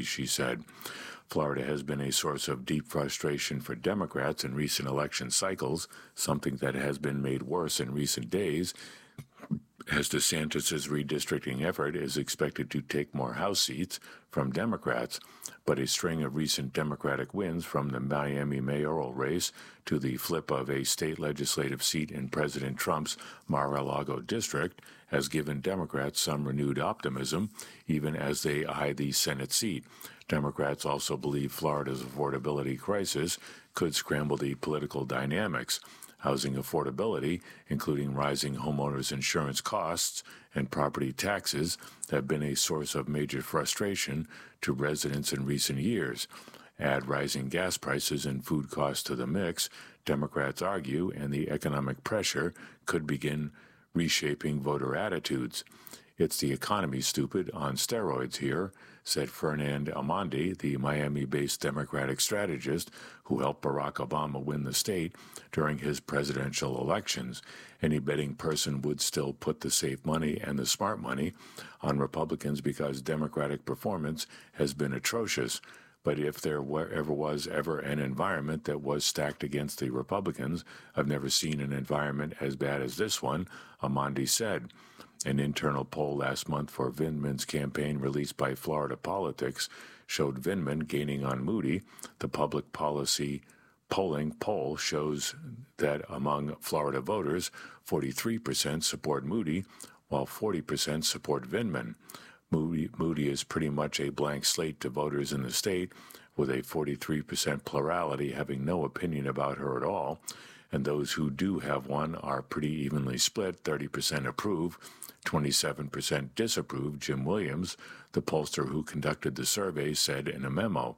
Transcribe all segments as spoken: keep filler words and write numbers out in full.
policies, she said. Florida has been a source of deep frustration for Democrats in recent election cycles, something that has been made worse in recent days, as DeSantis' redistricting effort is expected to take more House seats from Democrats. But a string of recent Democratic wins, from the Miami mayoral race to the flip of a state legislative seat in President Trump's Mar-a-Lago district, has given Democrats some renewed optimism, even as they eye the Senate seat. Democrats also believe Florida's affordability crisis could scramble the political dynamics. Housing affordability, including rising homeowners' insurance costs and property taxes, have been a source of major frustration to residents in recent years. Add rising gas prices and food costs to the mix, Democrats argue, and the economic pressure could begin reshaping voter attitudes. It's the economy, stupid, on steroids here, said Fernand Amandi, the Miami-based Democratic strategist who helped Barack Obama win the state during his presidential elections. Any betting person would still put the safe money and the smart money on Republicans because Democratic performance has been atrocious. But if there were, ever was ever an environment that was stacked against the Republicans, I've never seen an environment as bad as this one, Amandi said. An internal poll last month for Vindman's campaign, released by Florida Politics, showed Vindman gaining on Moody. The public policy polling poll shows that among Florida voters, forty-three percent support Moody, while forty percent support Vindman. Moody, Moody is pretty much a blank slate to voters in the state, with a forty-three percent plurality having no opinion about her at all, and those who do have one are pretty evenly split, thirty percent approve, twenty-seven percent disapprove, Jim Williams, the pollster who conducted the survey, said in a memo.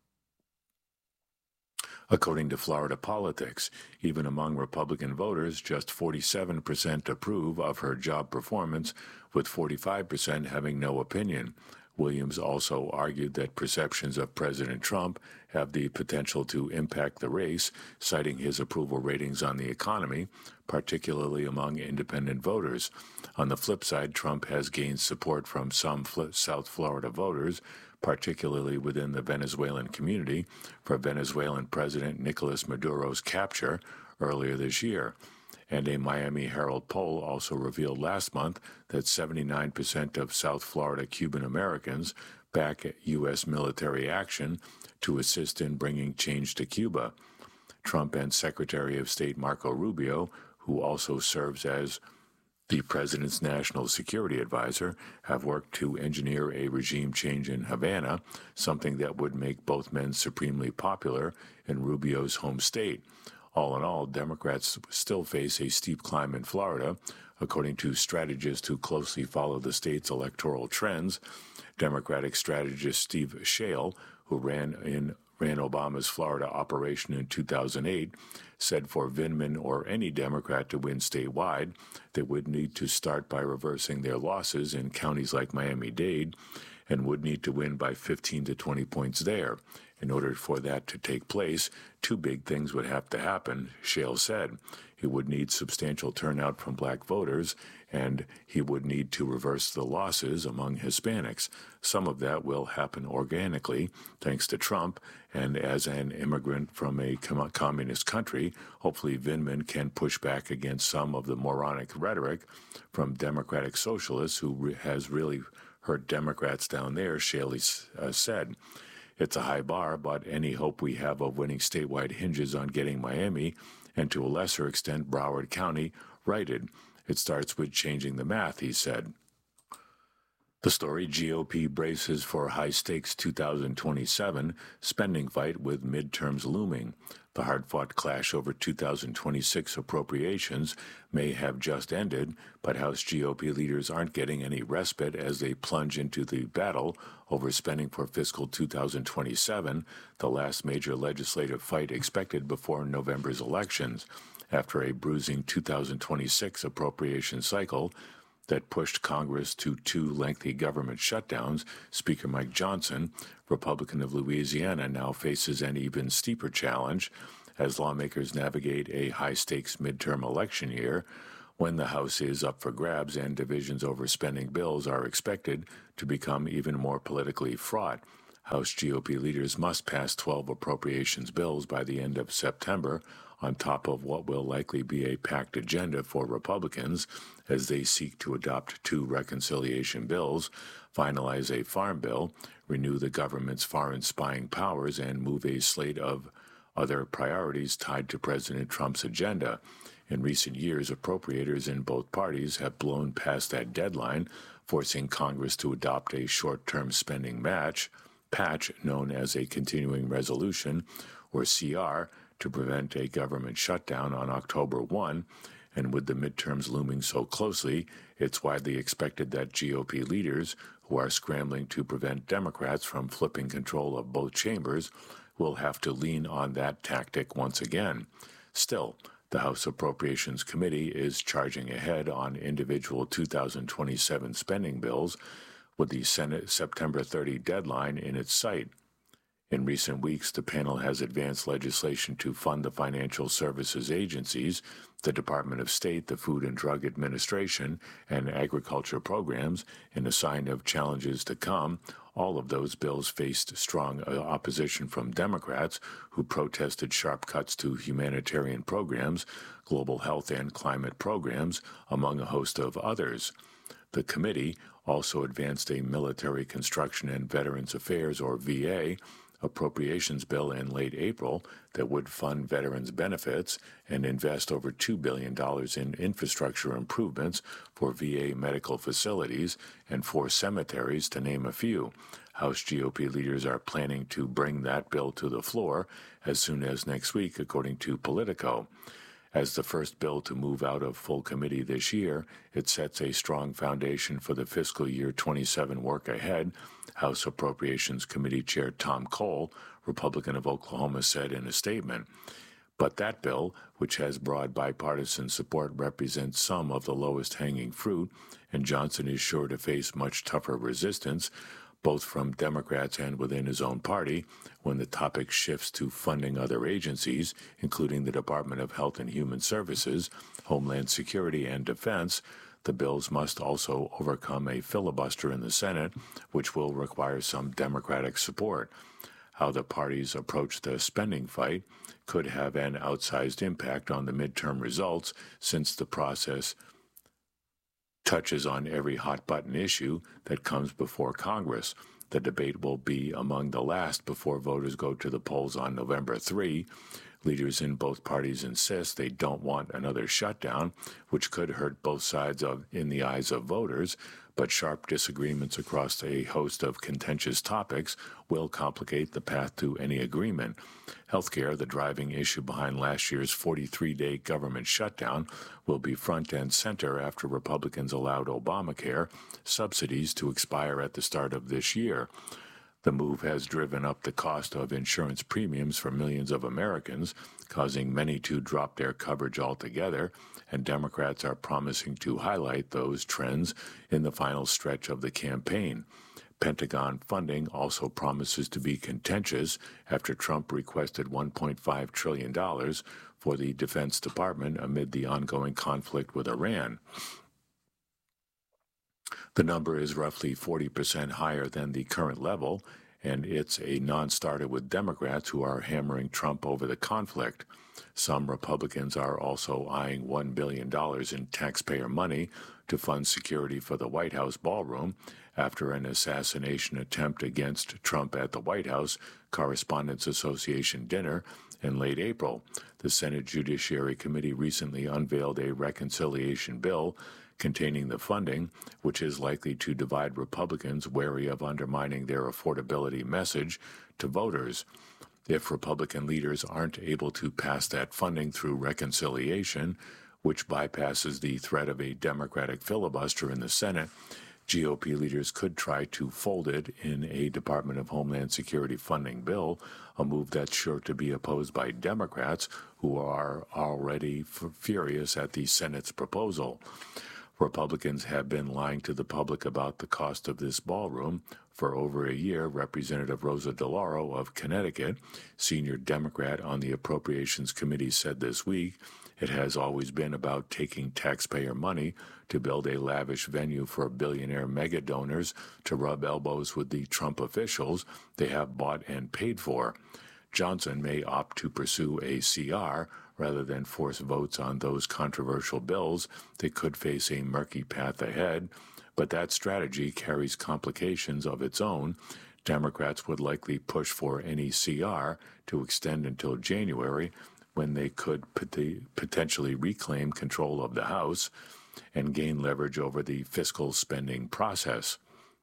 According to Florida Politics, even among Republican voters, just forty-seven percent approve of her job performance, with forty-five percent having no opinion. Williams also argued that perceptions of President Trump have the potential to impact the race, citing his approval ratings on the economy, particularly among independent voters. On the flip side, Trump has gained support from some South Florida voters, particularly within the Venezuelan community, for Venezuelan President Nicolas Maduro's capture earlier this year. And a Miami Herald poll also revealed last month that seventy-nine percent of South Florida Cuban Americans back U S military action to assist in bringing change to Cuba. Trump and Secretary of State Marco Rubio, who also serves as the president's national security advisor, have worked to engineer a regime change in Havana, something that would make both men supremely popular in Rubio's home state. All in all, Democrats still face a steep climb in Florida, according to strategists who closely follow the state's electoral trends. Democratic strategist Steve Schale, who ran in ran Obama's Florida operation in two thousand eight, said for Vindman or any Democrat to win statewide, they would need to start by reversing their losses in counties like Miami-Dade and would need to win by fifteen to twenty points there. In order for that to take place, two big things would have to happen, Schale said. He would need substantial turnout from black voters, and he would need to reverse the losses among Hispanics. Some of that will happen organically, thanks to Trump, and as an immigrant from a com- communist country, hopefully Vindman can push back against some of the moronic rhetoric from Democratic socialists who re- has really hurt Democrats down there, Schale uh, said. It's a high bar, but any hope we have of winning statewide hinges on getting Miami, and to a lesser extent Broward County, righted. It starts with changing the math, he said. The story: G O P braces for high-stakes two thousand twenty-seven spending fight with midterms looming. The hard-fought clash over two thousand twenty-six appropriations may have just ended, but House G O P leaders aren't getting any respite as they plunge into the battle over spending for fiscal two thousand twenty-seven, the last major legislative fight expected before November's elections. After a bruising two thousand twenty-six appropriation cycle that pushed Congress to two lengthy government shutdowns, Speaker Mike Johnson, Republican of Louisiana, now faces an even steeper challenge as lawmakers navigate a high-stakes midterm election year when the House is up for grabs and divisions over spending bills are expected to become even more politically fraught. House G O P leaders must pass twelve appropriations bills by the end of September, on top of what will likely be a packed agenda for Republicans as they seek to adopt two reconciliation bills, finalize a farm bill, renew the government's foreign spying powers, and move a slate of other priorities tied to President Trump's agenda. In recent years, appropriators in both parties have blown past that deadline, forcing Congress to adopt a short-term spending match, patch known as a continuing resolution, or C R, to prevent a government shutdown on October first, and with the midterms looming so closely, it's widely expected that G O P leaders, who are scrambling to prevent Democrats from flipping control of both chambers, will have to lean on that tactic once again. Still, the House Appropriations Committee is charging ahead on individual two thousand twenty-seven spending bills, with the Senate September thirtieth deadline in its sight. In recent weeks, the panel has advanced legislation to fund the financial services agencies, the Department of State, the Food and Drug Administration, and agriculture programs. In a sign of challenges to come, all of those bills faced strong opposition from Democrats, who protested sharp cuts to humanitarian programs, global health and climate programs, among a host of others. The committee also advanced a Military Construction and Veterans Affairs, or V A, appropriations bill in late April that would fund veterans' benefits and invest over two billion dollars in infrastructure improvements for V A medical facilities and four cemeteries, to name a few. House G O P leaders are planning to bring that bill to the floor as soon as next week, according to Politico. As the first bill to move out of full committee this year, it sets a strong foundation for the fiscal year twenty-seven work ahead, House Appropriations Committee Chair Tom Cole, Republican of Oklahoma, said in a statement. But that bill, which has broad bipartisan support, represents some of the lowest hanging fruit, and Johnson is sure to face much tougher resistance, both from Democrats and within his own party, when the topic shifts to funding other agencies, including the Department of Health and Human Services, Homeland Security, and Defense. The bills must also overcome a filibuster in the Senate, which will require some Democratic support. How the parties approach the spending fight could have an outsized impact on the midterm results, since the process touches on every hot-button issue that comes before Congress. The debate will be among the last before voters go to the polls on November third. Leaders in both parties insist they don't want another shutdown, which could hurt both sides of, in the eyes of voters, but sharp disagreements across a host of contentious topics will complicate the path to any agreement. Healthcare, the driving issue behind last year's forty-three day government shutdown, will be front and center after Republicans allowed Obamacare subsidies to expire at the start of this year. The move has driven up the cost of insurance premiums for millions of Americans, causing many to drop their coverage altogether, and Democrats are promising to highlight those trends in the final stretch of the campaign. Pentagon funding also promises to be contentious after Trump requested one point five trillion dollars for the Defense Department amid the ongoing conflict with Iran. The number is roughly forty percent higher than the current level, and it's a non-starter with Democrats who are hammering Trump over the conflict. Some Republicans are also eyeing one billion dollars in taxpayer money to fund security for the White House ballroom after an assassination attempt against Trump at the White House Correspondents Association dinner in late April. The Senate Judiciary Committee recently unveiled a reconciliation bill containing the funding, which is likely to divide Republicans wary of undermining their affordability message to voters. If Republican leaders aren't able to pass that funding through reconciliation, which bypasses the threat of a Democratic filibuster in the Senate, G O P leaders could try to fold it in a Department of Homeland Security funding bill, a move that's sure to be opposed by Democrats, who are already f- furious at the Senate's proposal. Republicans have been lying to the public about the cost of this ballroom. For over a year, Representative Rosa DeLauro of Connecticut, senior Democrat on the Appropriations Committee, said this week It has always been about taking taxpayer money to build a lavish venue for billionaire mega donors to rub elbows with the Trump officials they have bought and paid for. Johnson may opt to pursue a C R rather than force votes on those controversial bills that could face a murky path ahead, but that strategy carries complications of its own. Democrats would likely push for any C R to extend until January, when they could potentially reclaim control of the House and gain leverage over the fiscal spending process.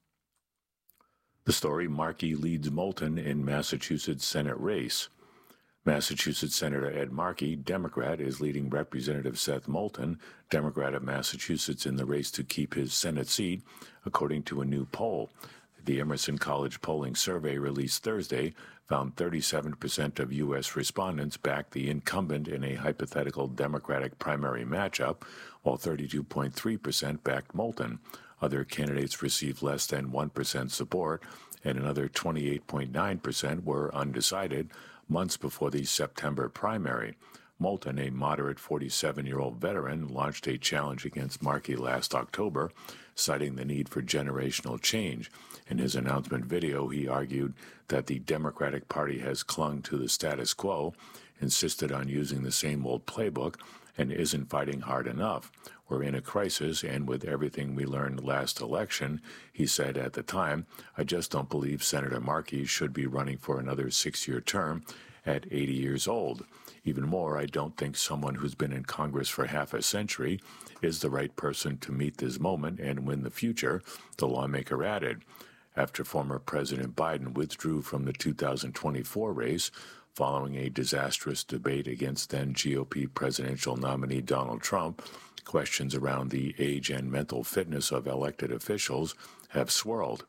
The story: Markey leads Moulton in Massachusetts Senate race. Massachusetts Senator Ed Markey, Democrat, is leading Representative Seth Moulton, Democrat of Massachusetts, in the race to keep his Senate seat, according to a new poll. The Emerson College polling survey released Thursday found thirty-seven percent of U S respondents backed the incumbent in a hypothetical Democratic primary matchup, while thirty-two point three percent backed Moulton. Other candidates received less than one percent support, and another twenty-eight point nine percent were undecided months before the September primary. Moulton, a moderate forty-seven-year-old veteran, launched a challenge against Markey last October, citing the need for generational change. In his announcement video, he argued that the Democratic Party has clung to the status quo, insisted on using the same old playbook, and isn't fighting hard enough. We're in a crisis, and with everything we learned last election, he said at the time, I just don't believe Senator Markey should be running for another six-year term at eighty years old. Even more, I don't think someone who's been in Congress for half a century is the right person to meet this moment and win the future, the lawmaker added. After former President Biden withdrew from the two thousand twenty-four race following a disastrous debate against then G O P presidential nominee Donald Trump, questions around the age and mental fitness of elected officials have swirled.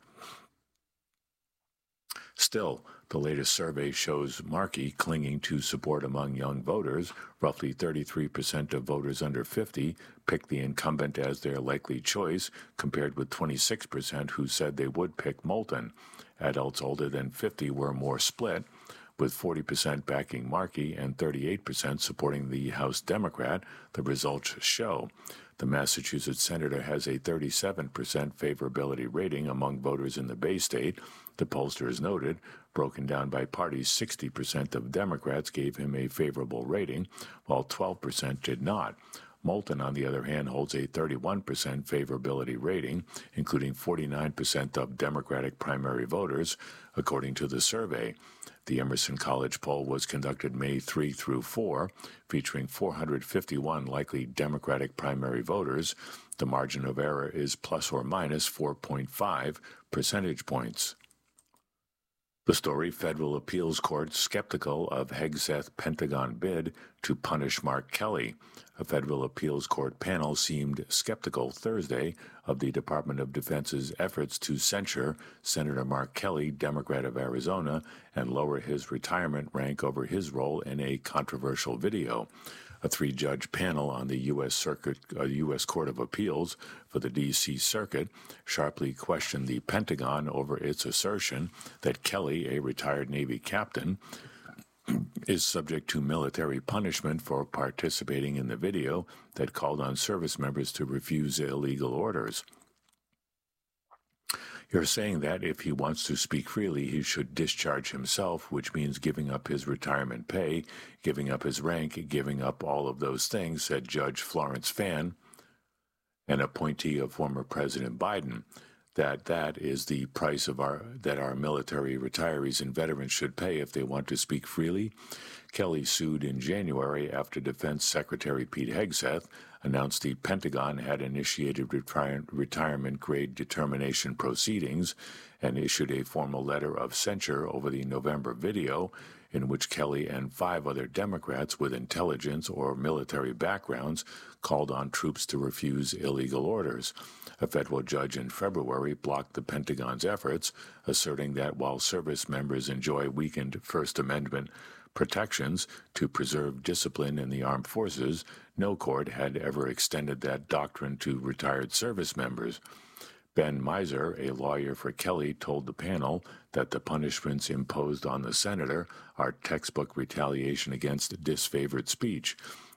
Still, the latest survey shows Markey clinging to support among young voters. Roughly thirty-three percent of voters under fifty picked the incumbent as their likely choice, compared with twenty-six percent who said they would pick Moulton. Adults older than fifty were more split, with forty percent backing Markey and thirty-eight percent supporting the House Democrat, the results show. The Massachusetts senator has a thirty-seven percent favorability rating among voters in the Bay State, the pollsters noted. Broken down by parties, sixty percent of Democrats gave him a favorable rating, while twelve percent did not. Moulton, on the other hand, holds a thirty-one percent favorability rating, including forty-nine percent of Democratic primary voters, according to the survey. The Emerson College poll was conducted May third through fourth, featuring four hundred fifty-one likely Democratic primary voters. The margin of error is plus or minus four point five percentage points. The story: Federal Appeals Court skeptical of Hegseth Pentagon bid to punish Mark Kelly. A federal appeals court panel seemed skeptical Thursday of the Department of Defense's efforts to censure Senator Mark Kelly, Democrat of Arizona, and lower his retirement rank over his role in a controversial video. A three-judge panel on the U S Circuit, uh, U S Court of Appeals for the D C Circuit sharply questioned the Pentagon over its assertion that Kelly, a retired Navy captain, is subject to military punishment for participating in the video that called on service members to refuse illegal orders. You're saying that if he wants to speak freely, he should discharge himself, which means giving up his retirement pay, giving up his rank, giving up all of those things, said Judge Florence Fan, an appointee of former President Biden, that that is the price of our that our military retirees and veterans should pay if they want to speak freely. Kelly sued in January after Defense Secretary Pete Hegseth announced the Pentagon had initiated retire- retirement grade determination proceedings and issued a formal letter of censure over the November video in which Kelly and five other Democrats with intelligence or military backgrounds called on troops to refuse illegal orders. A federal judge in February blocked the Pentagon's efforts, asserting that while service members enjoy weakened First Amendment protections to preserve discipline in the armed forces, no court had ever extended that doctrine to retired service members. Ben Miser, a lawyer for Kelly, told the panel that the punishments imposed on the senator are textbook retaliation against disfavored speech.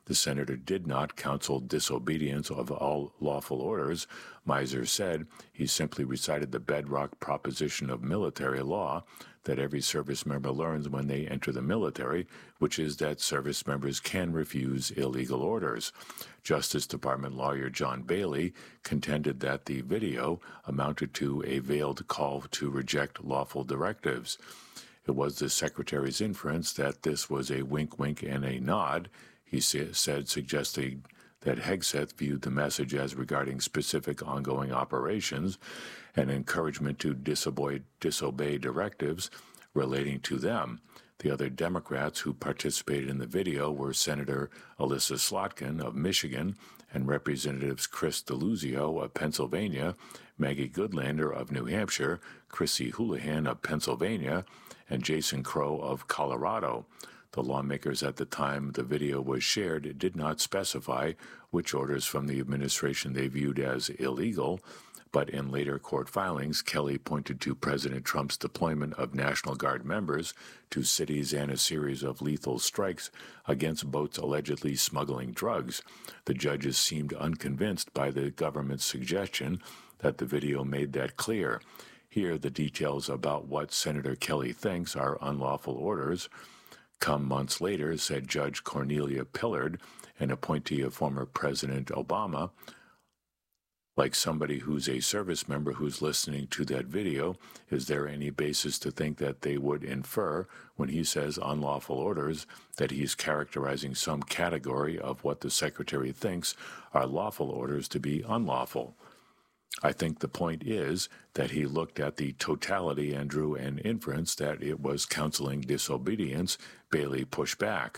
The senator did not counsel disobedience of all lawful orders. Miser said he simply recited the bedrock proposition of military law that every service member learns when they enter the military, which is that service members can refuse illegal orders. Justice Department lawyer John Bailey contended that the video amounted to a veiled call to reject lawful directives. It was the secretary's inference that this was a wink-wink and a nod, he said, suggesting that Hegseth viewed the message as regarding specific ongoing operations, an encouragement to disobey, disobey directives relating to them. The other Democrats who participated in the video were Senator Alyssa Slotkin of Michigan and Representatives Chris Deluzio of Pennsylvania, Maggie Goodlander of New Hampshire, Chrissy Houlihan of Pennsylvania, and Jason Crow of Colorado. The lawmakers at the time the video was shared did not specify which orders from the administration they viewed as illegal, but in later court filings, Kelly pointed to President Trump's deployment of National Guard members to cities and a series of lethal strikes against boats allegedly smuggling drugs. The judges seemed unconvinced by the government's suggestion that the video made that clear. Here, the details about what Senator Kelly thinks are unlawful orders come months later, said Judge Cornelia Pillard, an appointee of former President Obama. Like somebody who's a service member who's listening to that video, is there any basis to think that they would infer, when he says unlawful orders, that he's characterizing some category of what the Secretary thinks are lawful orders to be unlawful? I think the point is that he looked at the totality and drew an inference that it was counseling disobedience. Bailey pushed back.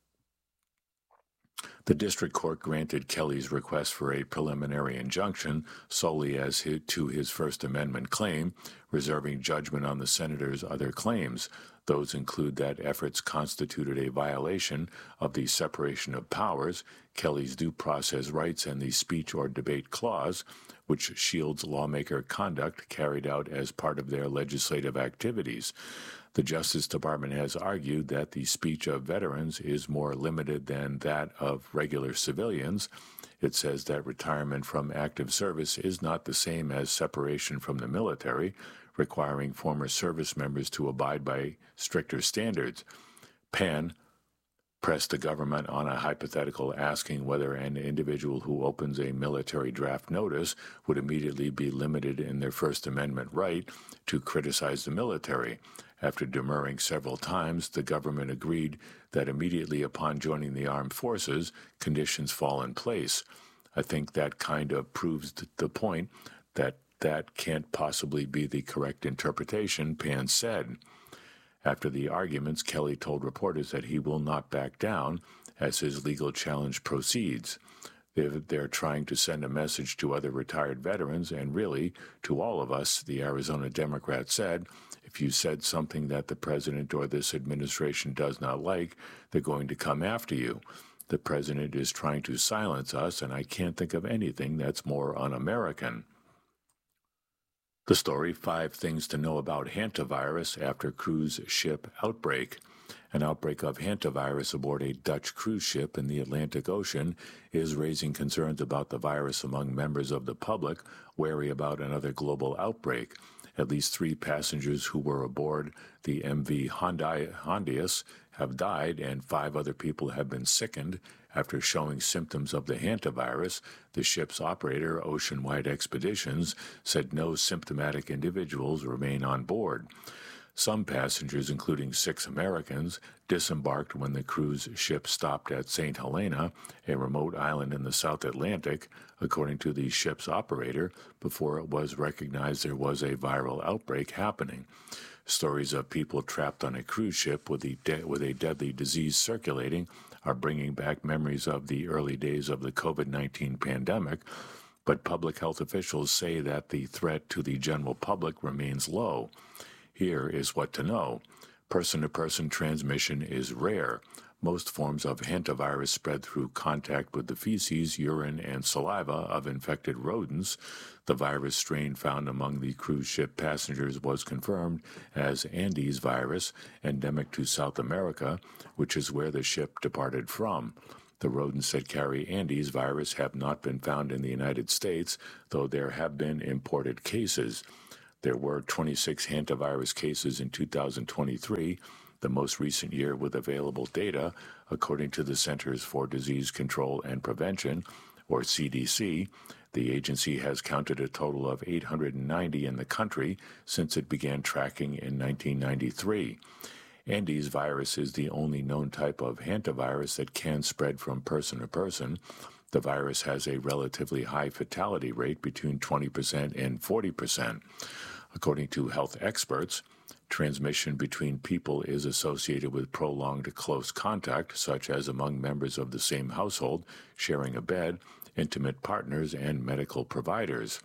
The district court granted Kelly's request for a preliminary injunction solely as his, to his First Amendment claim, reserving judgment on the senator's other claims. Those include that efforts constituted a violation of the separation of powers, Kelly's due process rights, and the speech or debate clause, which shields lawmaker conduct carried out as part of their legislative activities. The Justice Department has argued that the speech of veterans is more limited than that of regular civilians. It says that retirement from active service is not the same as separation from the military, requiring former service members to abide by stricter standards. Pan pressed the government on a hypothetical asking whether an individual who opens a military draft notice would immediately be limited in their First Amendment right to criticize the military. After demurring several times, the government agreed that immediately upon joining the armed forces, conditions fall in place. I think that kind of proves the point that that can't possibly be the correct interpretation, Pan said. After the arguments, Kelly told reporters that he will not back down as his legal challenge proceeds. They're, they're trying to send a message to other retired veterans and really to all of us, the Arizona Democrat said. If you said something that the president or this administration does not like, they're going to come after you. The president is trying to silence us, and I can't think of anything that's more un-American. The story, Five Things to Know About Hantavirus After Cruise Ship Outbreak. An outbreak of hantavirus aboard a Dutch cruise ship in the Atlantic Ocean is raising concerns about the virus among members of the public, wary about another global outbreak. At least three passengers who were aboard the M V Hondius have died, and five other people have been sickened after showing symptoms of the hantavirus. The ship's operator, Oceanwide Expeditions, said no symptomatic individuals remain on board. Some passengers, including six Americans, disembarked when the cruise ship stopped at Saint Helena, a remote island in the South Atlantic, according to the ship's operator, before it was recognized there was a viral outbreak happening. Stories of people trapped on a cruise ship with, the de- with a deadly disease circulating are bringing back memories of the early days of the COVID nineteen pandemic, but public health officials say that the threat to the general public remains low. Here is what to know. Person-to-person transmission is rare. Most forms of hantavirus spread through contact with the feces, urine, and saliva of infected rodents. The virus strain found among the cruise ship passengers was confirmed as Andes virus, endemic to South America, which is where the ship departed from. The rodents that carry Andes virus have not been found in the United States, though there have been imported cases. There were twenty-six hantavirus cases in two thousand twenty-three, the most recent year with available data, according to the Centers for Disease Control and Prevention, or C D C. The agency has counted a total of eight hundred ninety in the country since it began tracking in nineteen ninety-three. Andes virus is the only known type of hantavirus that can spread from person to person. The virus has a relatively high fatality rate between twenty percent and forty percent. According to health experts, transmission between people is associated with prolonged close contact, such as among members of the same household, sharing a bed, intimate partners, and medical providers.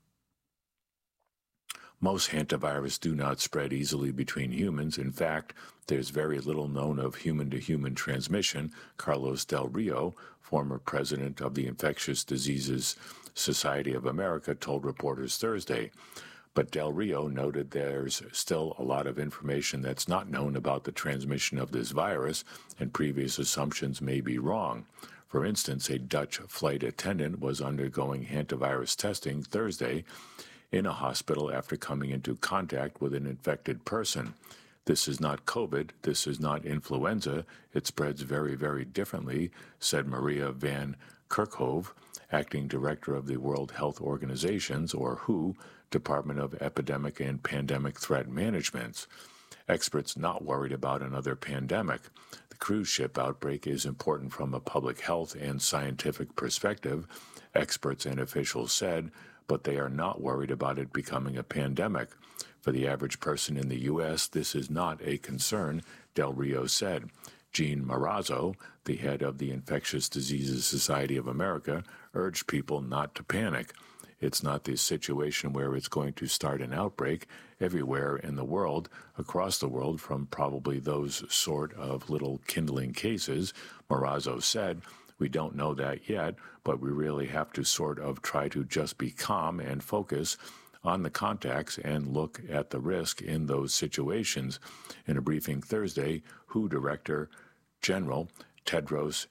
Most hantavirus do not spread easily between humans. In fact, there's very little known of human-to-human transmission, Carlos Del Rio, former president of the Infectious Diseases Society of America, told reporters Thursday. But Del Rio noted there's still a lot of information that's not known about the transmission of this virus, and previous assumptions may be wrong. For instance, a Dutch flight attendant was undergoing hantavirus testing Thursday in a hospital after coming into contact with an infected person. This is not COVID, this is not influenza, it spreads very, very differently, said Maria van Kerkhove, acting director of the World Health Organization's, or W H O, Department of Epidemic and Pandemic Threat Management. Experts not worried about another pandemic. The cruise ship outbreak is important from a public health and scientific perspective, experts and officials said, but they are not worried about it becoming a pandemic. For the average person in the U S, this is not a concern, Del Rio said. Jean Marazzo, the head of the Infectious Diseases Society of America, urged people not to panic. It's not the situation where it's going to start an outbreak everywhere in the world, across the world, from probably those sort of little kindling cases, Marazzo said. We don't know that yet, but we really have to sort of try to just be calm and focus on the contacts and look at the risk in those situations. In a briefing Thursday, W H O Director General Tedros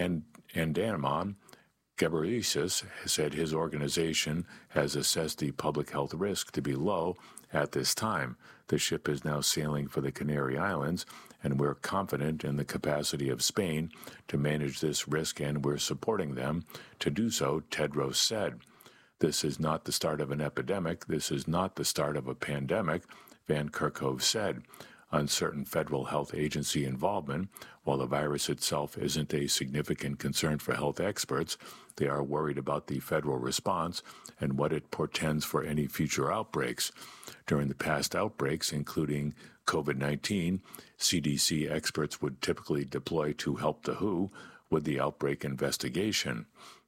Adhanom Ghebreyesus said his organization has assessed the public health risk to be low at this time. The ship is now sailing for the Canary Islands, and we're confident in the capacity of Spain to manage this risk, and we're supporting them to do so, Tedros said. This is not the start of an epidemic. This is not the start of a pandemic, Van Kerkhove said. Uncertain federal health agency involvement. While the virus itself isn't a significant concern for health experts, they are worried about the federal response and what it portends for any future outbreaks. During the past outbreaks, including COVID nineteen, C D C experts would typically deploy to help the W H O with the outbreak investigation.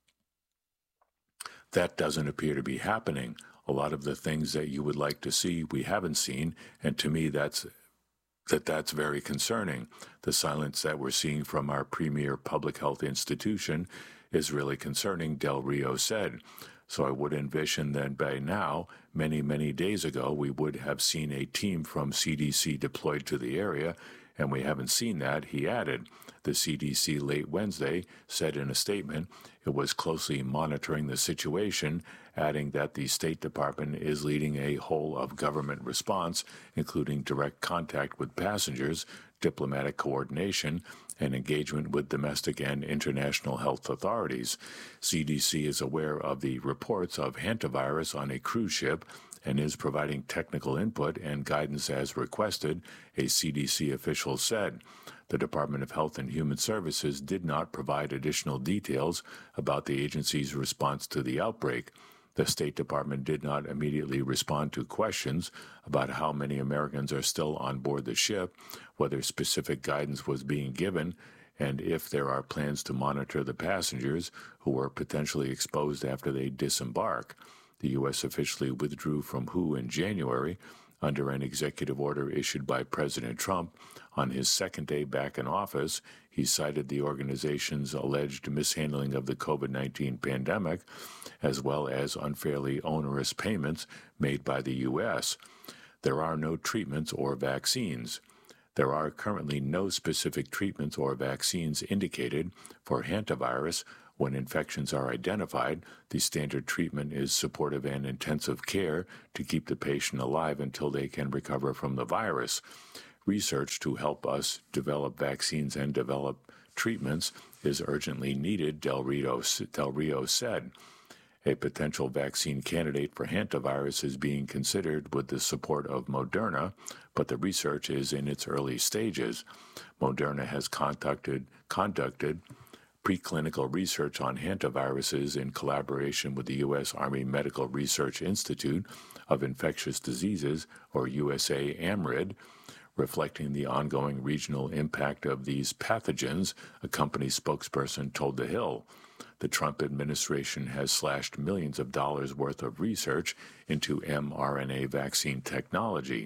That doesn't appear to be happening. A lot of the things that you would like to see, we haven't seen, and to me that's that that's very concerning. The silence that we're seeing from our premier public health institution is really concerning, Del Rio said. So I would envision that by now, many, many days ago, we would have seen a team from C D C deployed to the area, and we haven't seen that, he added. The C D C late Wednesday said in a statement it was closely monitoring the situation, adding that the State Department is leading a whole-of-government response, including direct contact with passengers, diplomatic coordination, and engagement with domestic and international health authorities. C D C is aware of the reports of hantavirus on a cruise ship and is providing technical input and guidance as requested, a C D C official said. The Department of Health and Human Services did not provide additional details about the agency's response to the outbreak. The State Department did not immediately respond to questions about how many Americans are still on board the ship, whether specific guidance was being given, and if there are plans to monitor the passengers who were potentially exposed after they disembark. The U S officially withdrew from W H O in January under an executive order issued by President Trump. On his second day back in office, he cited the organization's alleged mishandling of the COVID nineteen pandemic, as well as unfairly onerous payments made by the U S. There are no treatments or vaccines. There are currently no specific treatments or vaccines indicated for hantavirus. When infections are identified, the standard treatment is supportive and intensive care to keep the patient alive until they can recover from the virus. Research to help us develop vaccines and develop treatments is urgently needed, Del Rio, Del Rio said. A potential vaccine candidate for hantavirus is being considered with the support of Moderna, but the research is in its early stages. Moderna has conducted, conducted preclinical research on hantaviruses in collaboration with the U S Army Medical Research Institute of Infectious Diseases, or U S A AMRID, reflecting the ongoing regional impact of these pathogens, a company spokesperson told The Hill. The Trump administration has slashed millions of dollars worth of research into mRNA vaccine technology.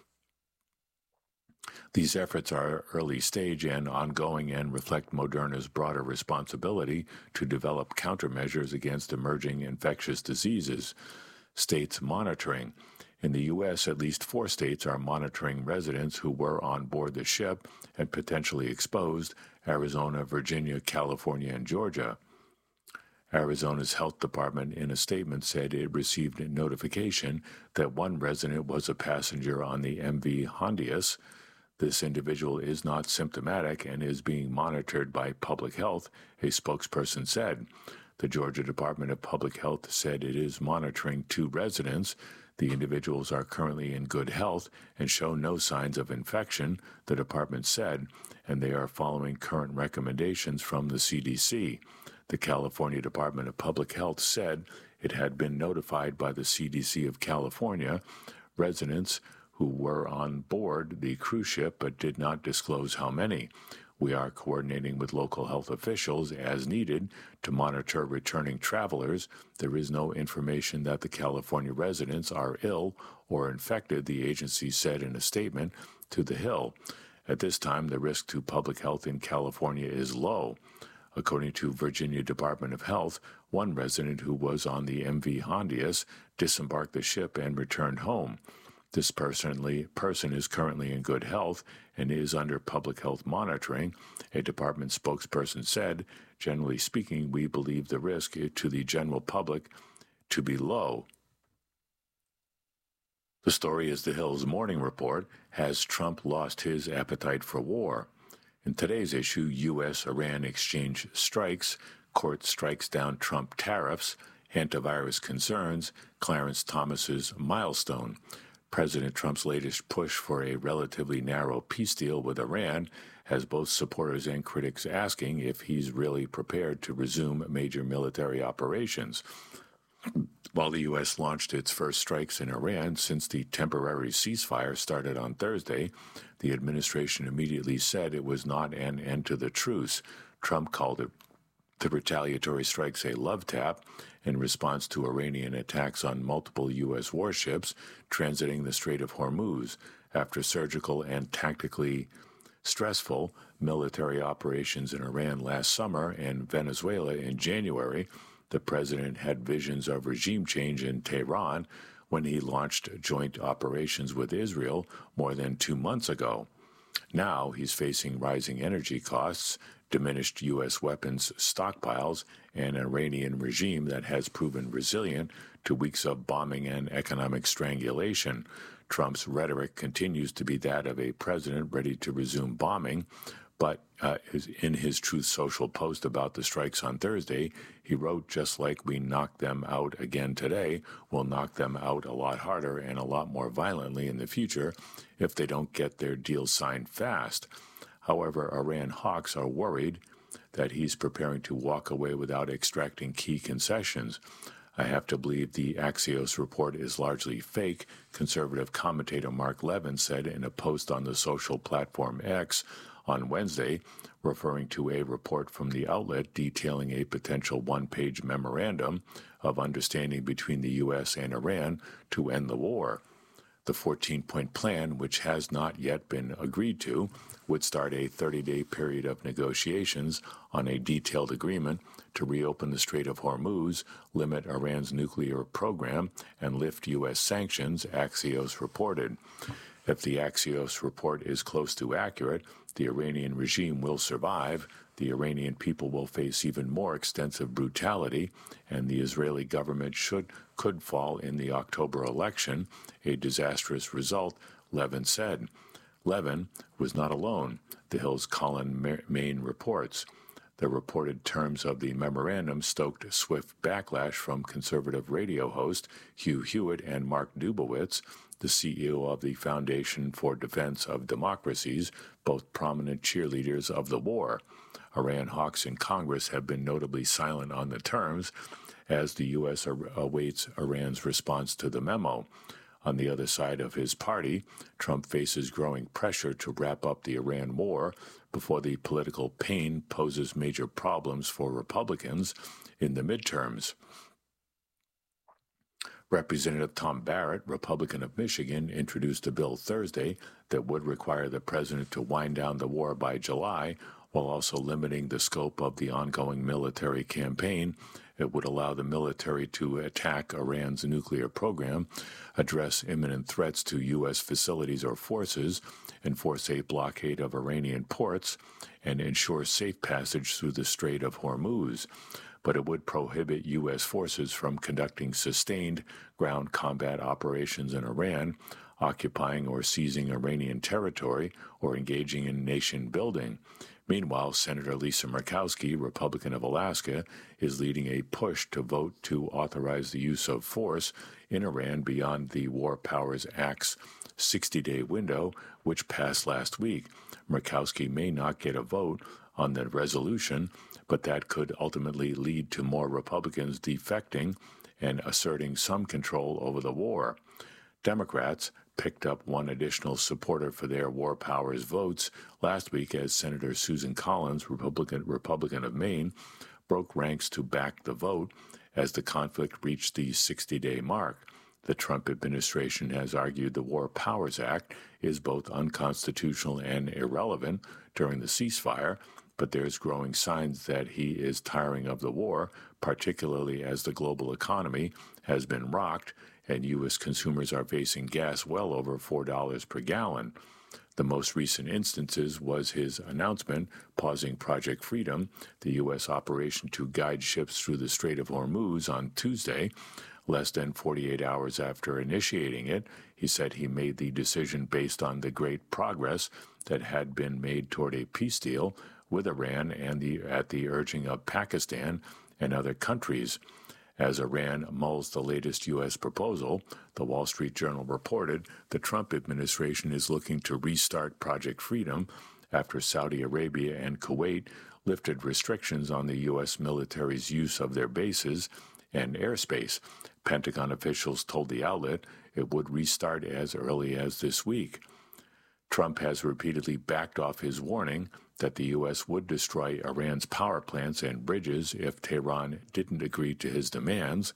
These efforts are early stage and ongoing and reflect Moderna's broader responsibility to develop countermeasures against emerging infectious diseases. States monitoring. In the U S, at least four states are monitoring residents who were on board the ship and potentially exposed: Arizona, Virginia, California, and Georgia. Arizona's health department, in a statement, said it received notification that one resident was a passenger on the M V Hondius. This individual is not symptomatic and is being monitored by public health, a spokesperson said. The Georgia Department of Public Health said it is monitoring two residents. The individuals are currently in good health and show no signs of infection, the department said, and they are following current recommendations from the C D C. The California Department of Public Health said it had been notified by the C D C of California residents who were on board the cruise ship but did not disclose how many. We are coordinating with local health officials as needed to monitor returning travelers. There is no information that the California residents are ill or infected, the agency said in a statement to The Hill. At this time, the risk to public health in California is low. According to Virginia Department of Health, one resident who was on the M V Hondius disembarked the ship and returned home. This personally, person is currently in good health and is under public health monitoring, a department spokesperson said. Generally speaking, we believe the risk to the general public to be low. The story is The Hill's morning report. Has Trump lost his appetite for war? In today's issue, U S Iran exchange strikes, court strikes down Trump tariffs, hantavirus concerns, Clarence Thomas's milestone. President Trump's latest push for a relatively narrow peace deal with Iran has both supporters and critics asking if he's really prepared to resume major military operations. While the U S launched its first strikes in Iran since the temporary ceasefire started on Thursday, the administration immediately said it was not an end to the truce. Trump called it the retaliatory strikes a love tap in response to Iranian attacks on multiple U S warships transiting the Strait of Hormuz after surgical and tactically stressful military operations in Iran last summer and Venezuela in January. The president had visions of regime change in Tehran when he launched joint operations with Israel more than two months ago. Now he's facing rising energy costs, diminished U S weapons stockpiles, and an Iranian regime that has proven resilient to weeks of bombing and economic strangulation. Trump's rhetoric continues to be that of a president ready to resume bombing, but uh, in his Truth Social post about the strikes on Thursday, he wrote, "Just like we knocked them out again today, we'll knock them out a lot harder and a lot more violently in the future if they don't get their deals signed fast." However, Iran hawks are worried that he's preparing to walk away without extracting key concessions. I have to believe the Axios report is largely fake, conservative commentator Mark Levin said in a post on the social platform X on Wednesday, referring to a report from the outlet detailing a potential one-page memorandum of understanding between the U S and Iran to end the war. The fourteen-point plan, which has not yet been agreed to, would start a thirty-day period of negotiations on a detailed agreement to reopen the Strait of Hormuz, limit Iran's nuclear program, and lift U S sanctions, Axios reported. If the Axios report is close to accurate, the Iranian regime will survive, the Iranian people will face even more extensive brutality, and the Israeli government should could fall in the October election, a disastrous result, Levin said. Levin was not alone, the Hill's Colin Maine reports. The reported terms of the memorandum stoked swift backlash from conservative radio host Hugh Hewitt and Mark Dubowitz, the C E O of the Foundation for Defense of Democracies, both prominent cheerleaders of the war. Iran hawks in Congress have been notably silent on the terms, as the U S awaits Iran's response to the memo. On the other side of his party, Trump faces growing pressure to wrap up the Iran war before the political pain poses major problems for Republicans in the midterms. Representative Tom Barrett, Republican of Michigan, introduced a bill Thursday that would require the president to wind down the war by July, while also limiting the scope of the ongoing military campaign. It would allow the military to attack Iran's nuclear program, address imminent threats to U S facilities or forces, enforce a blockade of Iranian ports, and ensure safe passage through the Strait of Hormuz. But it would prohibit U S forces from conducting sustained ground combat operations in Iran, occupying or seizing Iranian territory, or engaging in nation building. Meanwhile, Senator Lisa Murkowski, Republican of Alaska, is leading a push to vote to authorize the use of force in Iran beyond the War Powers Act's sixty-day window, which passed last week. Murkowski may not get a vote on the resolution, but that could ultimately lead to more Republicans defecting and asserting some control over the war. Democrats picked up one additional supporter for their war powers votes last week as Senator Susan Collins, Republican, Republican of Maine, broke ranks to back the vote as the conflict reached the sixty-day mark. The Trump administration has argued the War Powers Act is both unconstitutional and irrelevant during the ceasefire, but there's growing signs that he is tiring of the war, particularly as the global economy has been rocked and U S consumers are facing gas well over four dollars per gallon. The most recent instances was his announcement pausing Project Freedom, the U S operation to guide ships through the Strait of Hormuz, on Tuesday. Less than forty-eight hours after initiating it, he said he made the decision based on the great progress that had been made toward a peace deal with Iran and the, at the urging of Pakistan and other countries. As Iran mulls the latest U S proposal, the Wall Street Journal reported the Trump administration is looking to restart Project Freedom after Saudi Arabia and Kuwait lifted restrictions on the U S military's use of their bases and airspace. Pentagon officials told the outlet it would restart as early as this week. Trump has repeatedly backed off his warning that the U S would destroy Iran's power plants and bridges if Tehran didn't agree to his demands,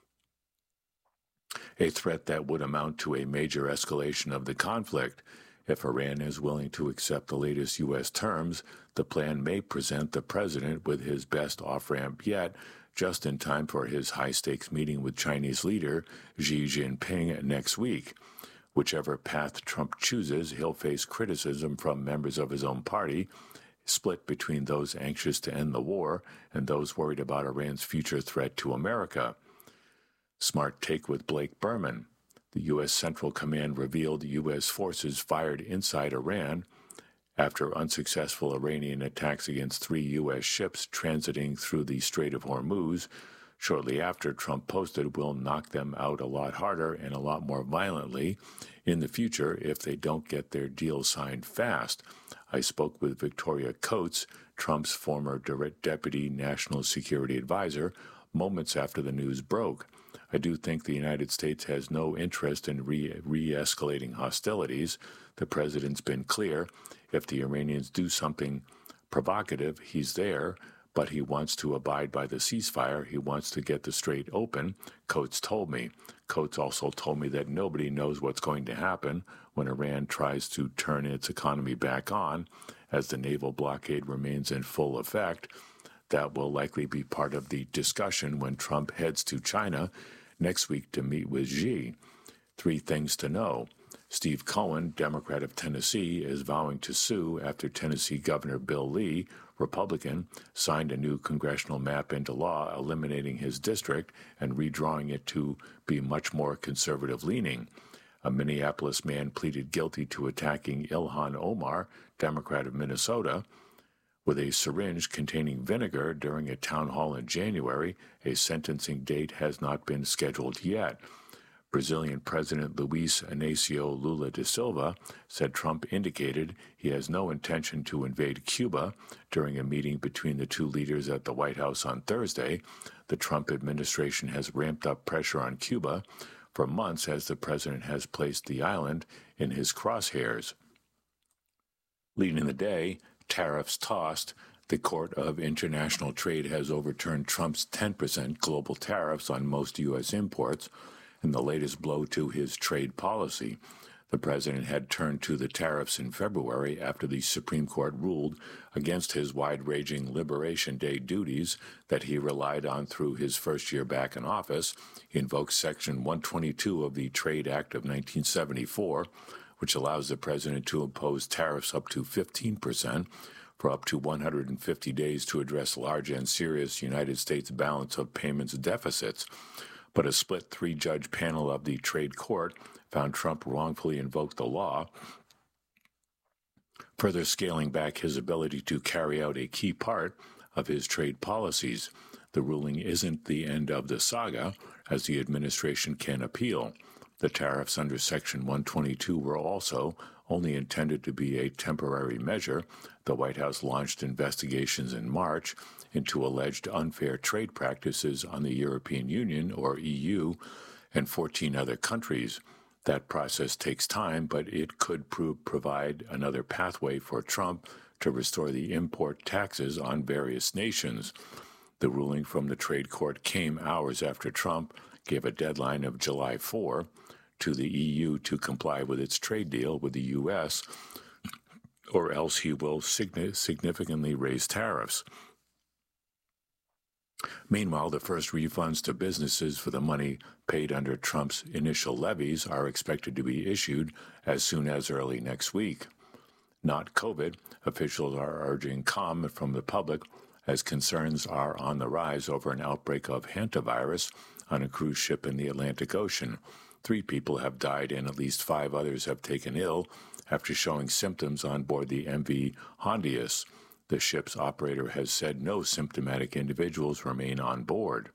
a threat that would amount to a major escalation of the conflict. If Iran is willing to accept the latest U S terms, the plan may present the president with his best off-ramp yet, just in time for his high-stakes meeting with Chinese leader Xi Jinping next week. Whichever path Trump chooses, he'll face criticism from members of his own party, split between those anxious to end the war and those worried about Iran's future threat to America. Smart take with Blake Berman. The U S Central Command revealed U S forces fired inside Iran after unsuccessful Iranian attacks against three U S ships transiting through the Strait of Hormuz. Shortly after, Trump posted, "We'll knock them out a lot harder and a lot more violently in the future if they don't get their deal signed fast." I spoke with Victoria Coates, Trump's former direct deputy national security advisor, moments after the news broke. I do think the United States has no interest in re- re-escalating hostilities. The president's been clear. If the Iranians do something provocative, he's there, but he wants to abide by the ceasefire. He wants to get the strait open, Coates told me. Coates also told me that nobody knows what's going to happen when Iran tries to turn its economy back on, as the naval blockade remains in full effect. That will likely be part of the discussion when Trump heads to China next week to meet with Xi. Three things to know. Steve Cohen, Democrat of Tennessee, is vowing to sue after Tennessee Governor Bill Lee, Republican, signed a new congressional map into law eliminating his district and redrawing it to be much more conservative-leaning. A Minneapolis man pleaded guilty to attacking Ilhan Omar, Democrat of Minnesota, with a syringe containing vinegar during a town hall in January. A sentencing date has not been scheduled yet. Brazilian President Luiz Inácio Lula da Silva said Trump indicated he has no intention to invade Cuba during a meeting between the two leaders at the White House on Thursday. The Trump administration has ramped up pressure on Cuba for months as the president has placed the island in his crosshairs. Leading the day, tariffs tossed. The Court of International Trade has overturned Trump's ten percent global tariffs on most U S imports in the latest blow to his trade policy. The president had turned to the tariffs in February after the Supreme Court ruled against his wide-ranging Liberation Day duties that he relied on through his first year back in office. He invoked Section one twenty-two of the Trade Act of nineteen seventy-four, which allows the president to impose tariffs up to fifteen percent for up to one hundred fifty days to address large and serious United States balance of payments deficits. But a split three-judge panel of the trade court found Trump wrongfully invoked the law, further scaling back his ability to carry out a key part of his trade policies. The ruling isn't the end of the saga, as the administration can appeal. The tariffs under Section one twenty-two were also only intended to be a temporary measure. The White House launched investigations in March into alleged unfair trade practices on the European Union, or E U, and fourteen other countries. That process takes time, but it could prove, provide another pathway for Trump to restore the import taxes on various nations. The ruling from the trade court came hours after Trump gave a deadline of July fourth to the E U to comply with its trade deal with the U S, or else he will significantly raise tariffs. Meanwhile, the first refunds to businesses for the money paid under Trump's initial levies are expected to be issued as soon as early next week. Not COVID, officials are urging calm from the public as concerns are on the rise over an outbreak of hantavirus on a cruise ship in the Atlantic Ocean. Three people have died and at least five others have taken ill after showing symptoms on board the M V Hondius. The ship's operator has said no symptomatic individuals remain on board.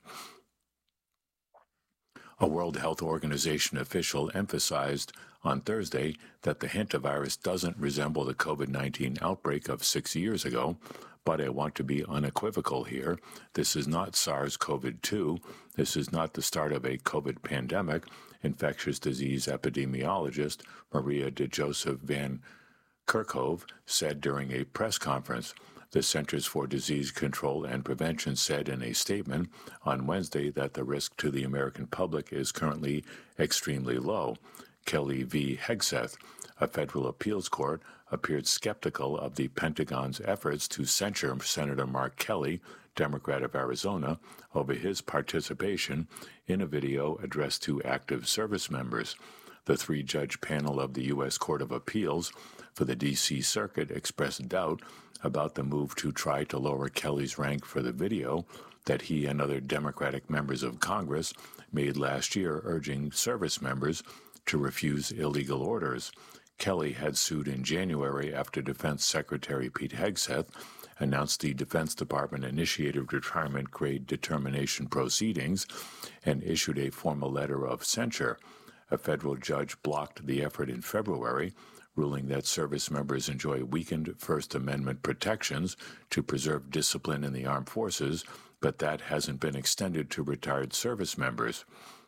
A World Health Organization official emphasized on Thursday that the hantavirus doesn't resemble the COVID nineteen outbreak of six years ago, but I want to be unequivocal here. This is not SARS-CoV two. This is not the start of a COVID pandemic, infectious disease epidemiologist Maria de Joseph van Kerkhove said during a press conference. The Centers for Disease Control and Prevention said in a statement on Wednesday that the risk to the American public is currently extremely low. Kelly v. Hegseth, a federal appeals court, appeared skeptical of the Pentagon's efforts to censure Senator Mark Kelly, Democrat of Arizona, over his participation in a video addressed to active service members. The three-judge panel of the U S Court of Appeals for the D C Circuit expressed doubt about the move to try to lower Kelly's rank for the video that he and other Democratic members of Congress made last year, urging service members to refuse illegal orders. Kelly had sued in January after Defense Secretary Pete Hegseth announced the Defense Department initiated retirement grade determination proceedings and issued a formal letter of censure. A federal judge blocked the effort in February, ruling that service members enjoy weakened First Amendment protections to preserve discipline in the armed forces, but that hasn't been extended to retired service members.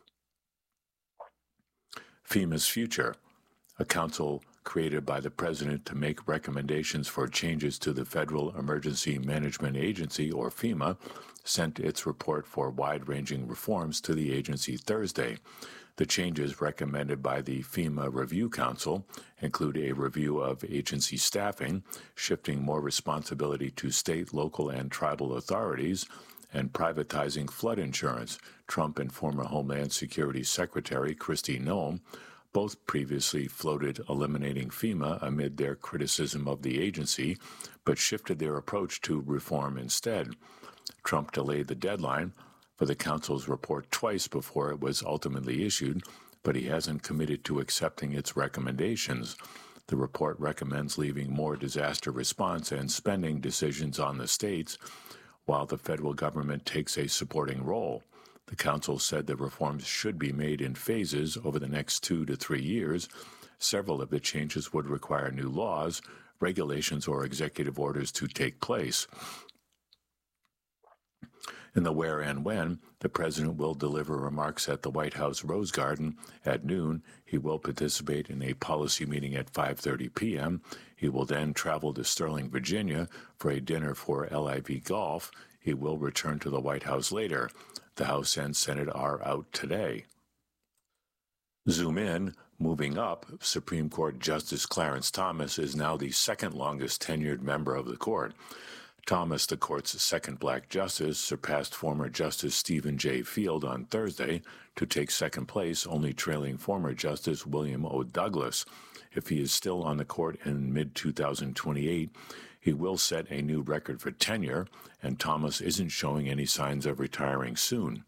FEMA's future. A council created by the president to make recommendations for changes to the Federal Emergency Management Agency, or FEMA, sent its report for wide-ranging reforms to the agency Thursday. The changes recommended by the FEMA Review Council include a review of agency staffing, shifting more responsibility to state, local, and tribal authorities, and privatizing flood insurance. Trump and former Homeland Security Secretary Kristi Noem Both previously floated eliminating FEMA amid their criticism of the agency, but shifted their approach to reform instead. Trump delayed the deadline for the council's report twice before it was ultimately issued, but he hasn't committed to accepting its recommendations. The report recommends leaving more disaster response and spending decisions on the states, while the federal government takes a supporting role. The council said the reforms should be made in phases over the next two to three years. Several of the changes would require new laws, regulations, or executive orders to take place. In the where and when, the president will deliver remarks at the White House Rose Garden at noon. He will participate in a policy meeting at five thirty p.m. He will then travel to Sterling, Virginia for a dinner for L I V Golf. He will return to the White House later. The House and Senate are out today. Zoom in. Moving up, Supreme Court Justice Clarence Thomas is now the second longest tenured member of the court. Thomas, the court's second black justice, surpassed former Justice Stephen J. Field on Thursday to take second place, only trailing former Justice William O. Douglas. If he is still on the court in mid twenty twenty-eight, he will set a new record for tenure, and Thomas isn't showing any signs of retiring soon.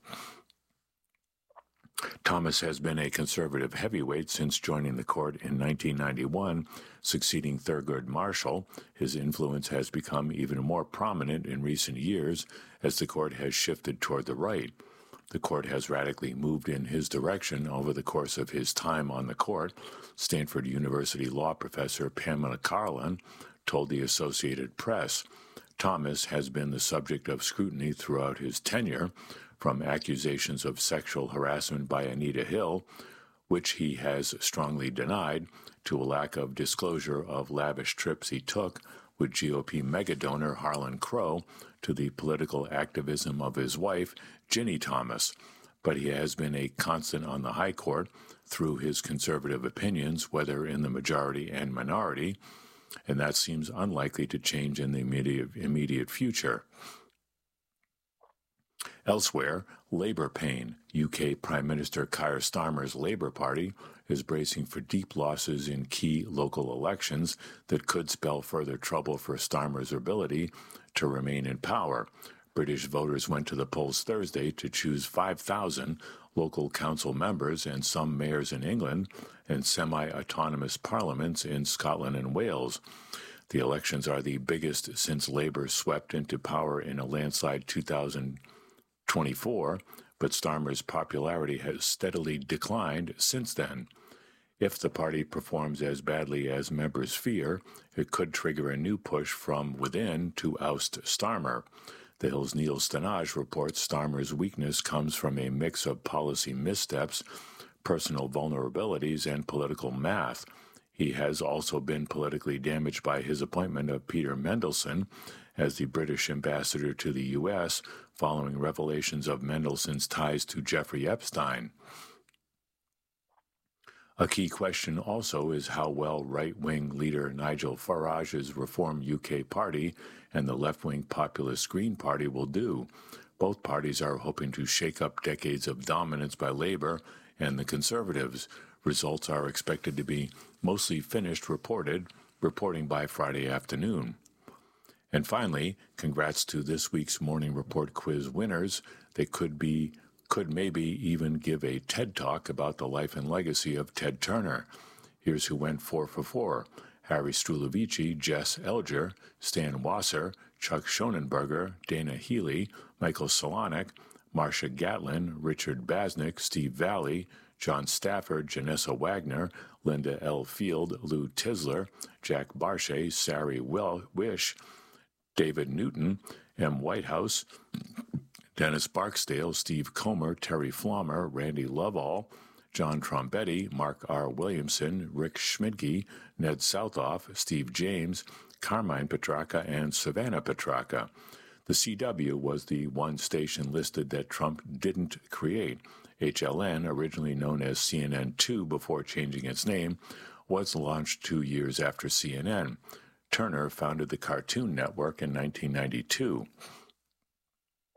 Thomas has been a conservative heavyweight since joining the court in nineteen ninety-one, succeeding Thurgood Marshall. His influence has become even more prominent in recent years as the court has shifted toward the right. The court has radically moved in his direction over the course of his time on the court. Stanford University law professor Pamela Karlan told the Associated Press. Thomas has been the subject of scrutiny throughout his tenure, from accusations of sexual harassment by Anita Hill, which he has strongly denied, to a lack of disclosure of lavish trips he took with G O P megadonor Harlan Crow, to the political activism of his wife, Ginny Thomas. But he has been a constant on the High Court through his conservative opinions, whether in the majority and minority, and that seems unlikely to change in the immediate, immediate future. Elsewhere, Labour pain. U K Prime Minister Keir Starmer's Labour Party is bracing for deep losses in key local elections that could spell further trouble for Starmer's ability to remain in power. British voters went to the polls Thursday to choose five thousand local council members and some mayors in England and semi-autonomous parliaments in Scotland and Wales. The elections are the biggest since Labour swept into power in a landslide two thousand twenty-four, but Starmer's popularity has steadily declined since then. If the party performs as badly as members fear, it could trigger a new push from within to oust Starmer. The Hill's Neil Stenage reports Starmer's weakness comes from a mix of policy missteps, personal vulnerabilities, and political math. He has also been politically damaged by his appointment of Peter Mendelsohn as the British ambassador to the U S following revelations of Mendelssohn's ties to Jeffrey Epstein. A key question also is how well right-wing leader Nigel Farage's Reform U K party and the left-wing populist Green Party will do. Both parties are hoping to shake up decades of dominance by Labour and the Conservatives. Results are expected to be mostly finished reported, reporting by Friday afternoon. And finally, congrats to this week's Morning Report quiz winners. They could be, could maybe even give a TED Talk about the life and legacy of Ted Turner. Here's who went four for four. Harry Strulovici, Jess Elger, Stan Wasser, Chuck Schonenberger, Dana Healy, Michael Solonic, Marcia Gatlin, Richard Basnick, Steve Valley, John Stafford, Janessa Wagner, Linda L. Field, Lou Tisler, Jack Barshay, Sari Wish, David Newton, M. Whitehouse, Dennis Barksdale, Steve Comer, Terry Flommer, Randy Lovell, John Trombetti, Mark R. Williamson, Rick Schmidtke, Ned Southoff, Steve James, Carmine Petracca, and Savannah Petracca. The C W was the one station listed that Trump didn't create. H L N, originally known as C N N two before changing its name, was launched two years after C N N. Turner founded the Cartoon Network in nineteen ninety-two.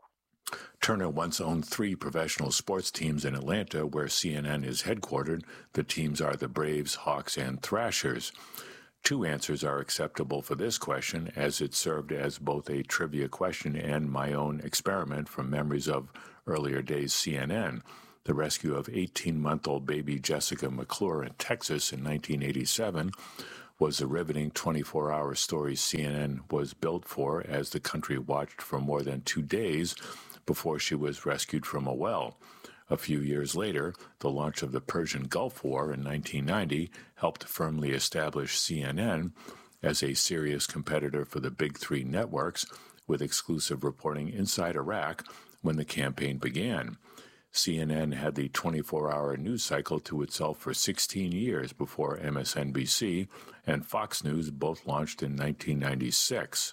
Turner once owned three professional sports teams in Atlanta, where C N N is headquartered. The teams are the Braves, Hawks, and Thrashers. Two answers are acceptable for this question, as it served as both a trivia question and my own experiment from memories of earlier days C N N. The rescue of eighteen-month-old baby Jessica McClure in Texas in nineteen eighty-seven was a riveting twenty-four hour story C N N was built for, as the country watched for more than two days before she was rescued from a well. A few years later, the launch of the Persian Gulf War in nineteen ninety helped firmly establish C N N as a serious competitor for the big three networks, with exclusive reporting inside Iraq when the campaign began. C N N had the twenty-four hour news cycle to itself for sixteen years before M S N B C and Fox News both launched in nineteen ninety-six.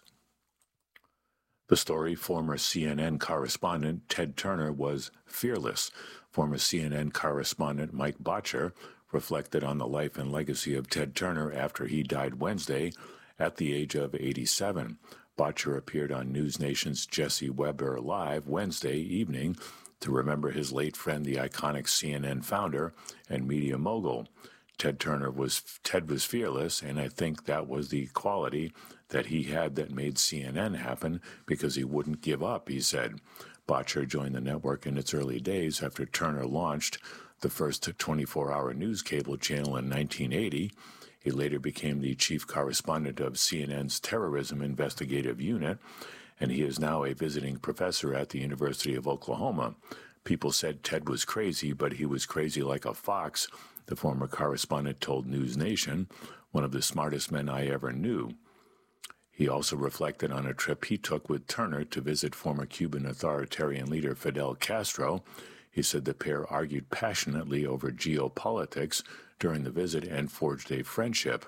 The story, former C N N correspondent Ted Turner was fearless. Former C N N correspondent Mike Bottcher reflected on the life and legacy of Ted Turner after he died Wednesday at the age of eighty-seven. Bottcher appeared on News Nation's Jesse Weber Live Wednesday evening to remember his late friend, the iconic C N N founder and media mogul. Ted Turner was Ted was fearless, and I think that was the quality that he had that made C N N happen, because he wouldn't give up, he said. Bottcher joined the network in its early days after Turner launched the first twenty-four hour news cable channel in nineteen eighty. He later became the chief correspondent of C N N's Terrorism Investigative Unit, and he is now a visiting professor at the University of Oklahoma. People said Ted was crazy, but he was crazy like a fox, the former correspondent told News Nation, one of the smartest men I ever knew. He also reflected on a trip he took with Turner to visit former Cuban authoritarian leader Fidel Castro. He said the pair argued passionately over geopolitics during the visit and forged a friendship.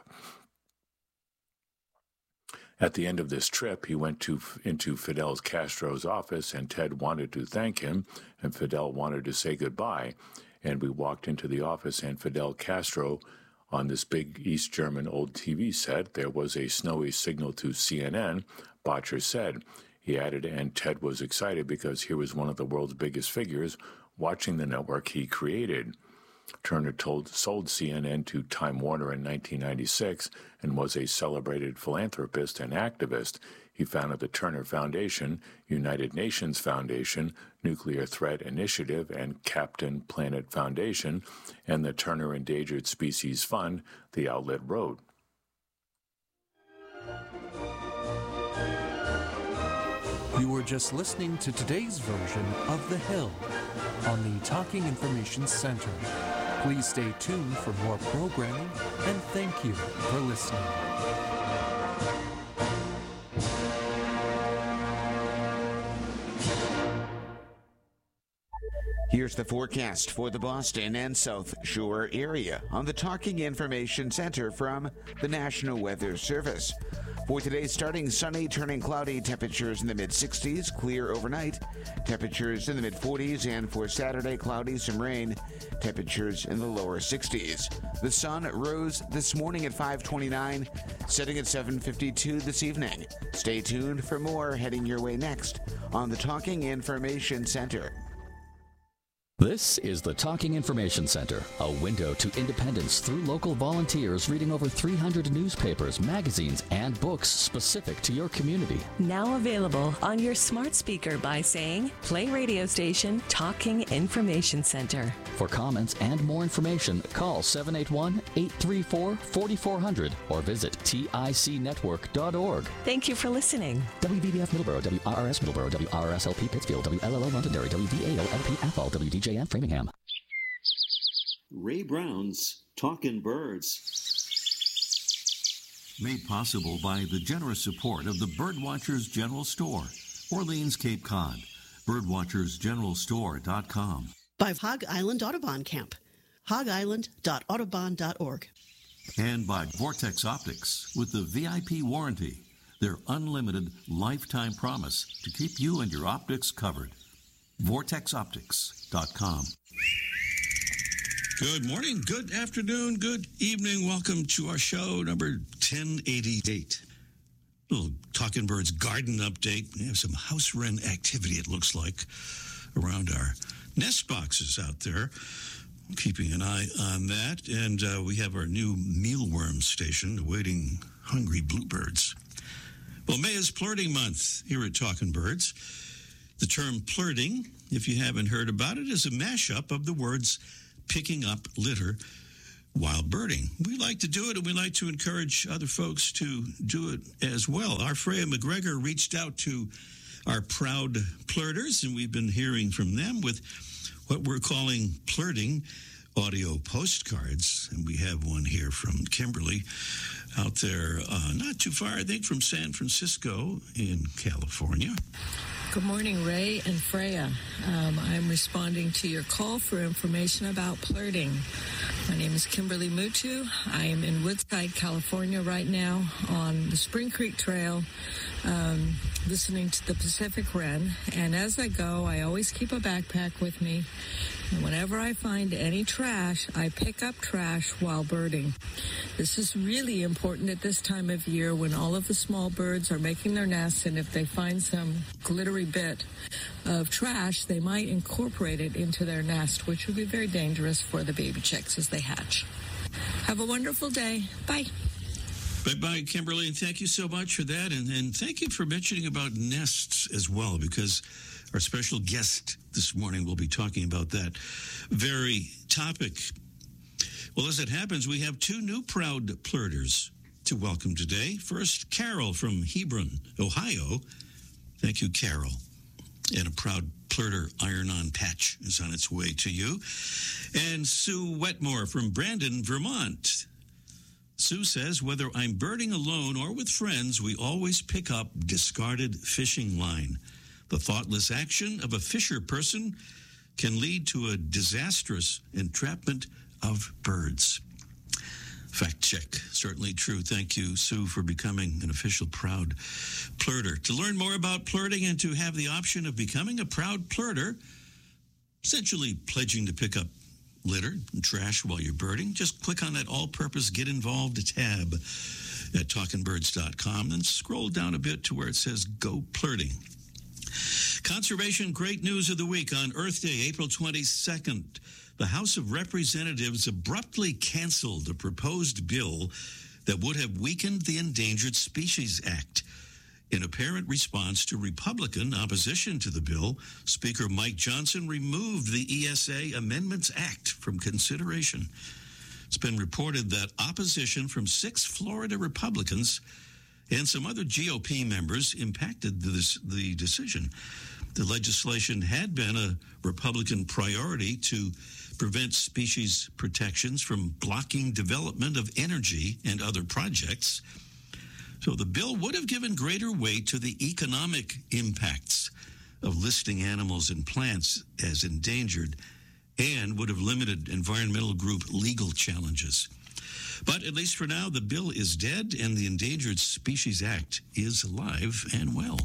At the end of this trip, he went to, into Fidel Castro's office, and Ted wanted to thank him, and Fidel wanted to say goodbye. And we walked into the office, and Fidel Castro, on this big East German old T V set, there was a snowy signal to C N N, Bottcher said. He added, and Ted was excited because here was one of the world's biggest figures watching the network he created. Turner told, sold C N N to Time Warner in nineteen ninety-six and was a celebrated philanthropist and activist. He founded the Turner Foundation, United Nations Foundation, Nuclear Threat Initiative, and Captain Planet Foundation, and the Turner Endangered Species Fund, the outlet wrote. You were just listening to today's version of The Hill on the Talking Information Center. Please stay tuned for more programming, and thank you for listening. Here's the forecast for the Boston and South Shore area on the Talking Information Center from the National Weather Service. For today, starting sunny, turning cloudy, temperatures in the mid-sixties, clear overnight, temperatures in the mid-forties, and for Saturday, cloudy, some rain, temperatures in the lower sixties. The sun rose this morning at five twenty-nine, setting at seven fifty-two this evening. Stay tuned for more heading your way next on the Talking Information Center. This is the Talking Information Center, a window to independence through local volunteers reading over three hundred newspapers, magazines, and books specific to your community. Now available on your smart speaker by saying, play radio station Talking Information Center. For comments and more information, call seven eight one, eight three four, four four zero zero or visit tic network dot org. Thank you for listening. W B B F Middleborough, W R R S Middleborough, W R R S L P Pittsfield, W L L O Londonderry, W D A O L P Athol, W D J N Framingham. Ray Brown's Talkin' Birds. Made possible by the generous support of the Birdwatchers General Store, Orleans, Cape Cod. birdwatchers general store dot com. By Hog Island Audubon Camp, hog island dot audubon dot org. And by Vortex Optics with the V I P warranty, their unlimited lifetime promise to keep you and your optics covered. vortex optics dot com. Good morning, good afternoon, good evening. Welcome to our show number ten eighty-eight. Little Talking Birds garden update. We have some house wren activity, it looks like, around our nest boxes out there. Keeping an eye on that. And uh, we have our new mealworm station awaiting hungry bluebirds. Well, May is Plurting Month here at Talking Birds. The term plurting, if you haven't heard about it, is a mashup of the words picking up litter while birding. We like to do it, and we like to encourage other folks to do it as well. Our Freya McGregor reached out to our proud plurters, and we've been hearing from them with what we're calling plurting audio postcards. And we have one here from Kimberly out there, uh, not too far, I think, from San Francisco in California. Good morning, Ray and Freya. Um, I'm responding to your call for information about plurting. My name is Kimberly Mutu. I am in Woodside, California right now on the Spring Creek Trail, um, listening to the Pacific Wren. And as I go, I always keep a backpack with me. And whenever I find any trash, I pick up trash while birding. This is really important at this time of year when all of the small birds are making their nests, and if they find some glittery bit of trash, they might incorporate it into their nest, which would be very dangerous for the baby chicks as they hatch. Have a wonderful day. Bye. Bye-bye, Kimberly, and thank you so much for that. And, and thank you for mentioning about nests as well, because our special guest this morning will be talking about that very topic. Well, as it happens, we have two new proud plurters to welcome today. First, Carol from Hebron, Ohio. Thank you, Carol. And a proud plurter iron-on patch is on its way to you. And Sue Wetmore from Brandon, Vermont. Sue says, whether I'm birding alone or with friends, we always pick up discarded fishing line. The thoughtless action of a fisher person can lead to a disastrous entrapment of birds. Fact check. Certainly true. Thank you, Sue, for becoming an official proud plurter. To learn more about plurting and to have the option of becoming a proud plurter, essentially pledging to pick up litter and trash while you're birding, just click on that all-purpose Get Involved tab at talking birds dot com, then scroll down a bit to where it says Go Plurting. Conservation Great News of the Week on Earth Day, April twenty-second. The House of Representatives abruptly canceled a proposed bill that would have weakened the Endangered Species Act. In apparent response to Republican opposition to the bill, Speaker Mike Johnson removed the E S A Amendments Act from consideration. It's been reported that opposition from six Florida Republicans and some other G O P members impacted this, the decision. The legislation had been a Republican priority to prevent species protections from blocking development of energy and other projects. So the bill would have given greater weight to the economic impacts of listing animals and plants as endangered and would have limited environmental group legal challenges. But at least for now, the bill is dead and the Endangered Species Act is alive and well.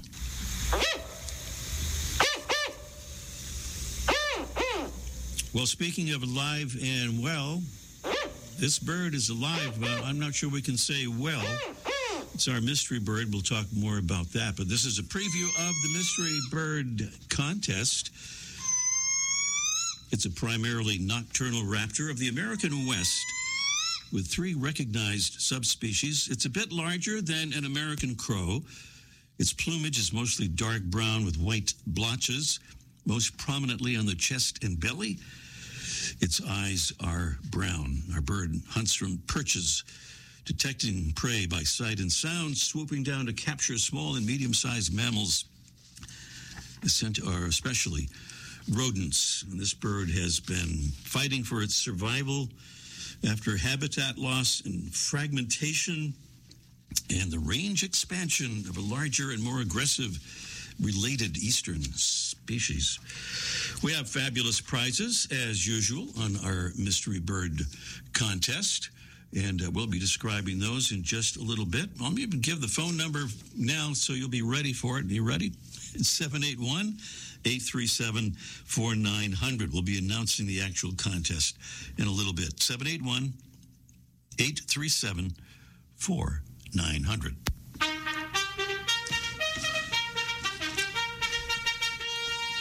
Well, speaking of alive and well, this bird is alive. Well, I'm not sure we can say well. It's our mystery bird. We'll talk more about that. But this is a preview of the Mystery Bird Contest. It's a primarily nocturnal raptor of the American West with three recognized subspecies. It's a bit larger than an American crow. Its plumage is mostly dark brown with white blotches, most prominently on the chest and belly. Its eyes are brown. Our bird hunts from perches, detecting prey by sight and sound, swooping down to capture small and medium-sized mammals, or especially rodents. And this bird has been fighting for its survival after habitat loss and fragmentation and the range expansion of a larger and more aggressive related eastern species. We have fabulous prizes, as usual, on our Mystery Bird Contest, and uh, we'll be describing those in just a little bit. I'll even give the phone number now so you'll be ready for it. Are you ready? It's seven eight one, eight three seven, four nine zero zero. We'll be announcing the actual contest in a little bit. seven eight one, eight three seven, four nine zero zero.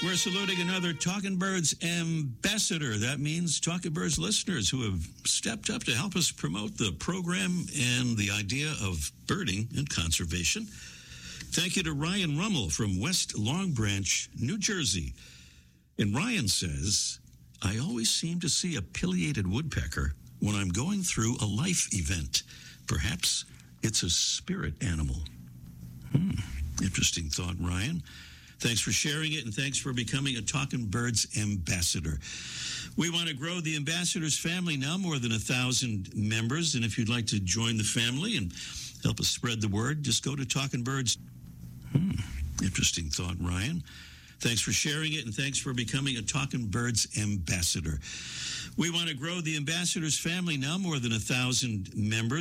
We're saluting another Talking Birds ambassador. That means Talking Birds listeners who have stepped up to help us promote the program and the idea of birding and conservation. Thank you to Ryan Rummel from West Long Branch, New Jersey. And Ryan says, I always seem to see a pileated woodpecker when I'm going through a life event. Perhaps it's a spirit animal. Hmm. Interesting thought, Ryan. Thanks for sharing it, and thanks for becoming a Talking Birds ambassador. We want to grow the ambassadors family now, more than a thousand members. And if you'd like to join the family and help us spread the word, just go to Talking Birds. Hmm. Interesting thought, Ryan. Thanks for sharing it, and thanks for becoming a Talking Birds ambassador. We want to grow the ambassadors family now, more than a thousand members.